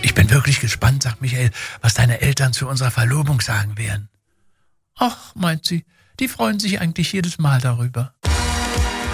Ich bin wirklich gespannt, sagt Michael, was deine Eltern zu unserer Verlobung sagen werden. Ach, meint sie, die freuen sich eigentlich jedes Mal darüber.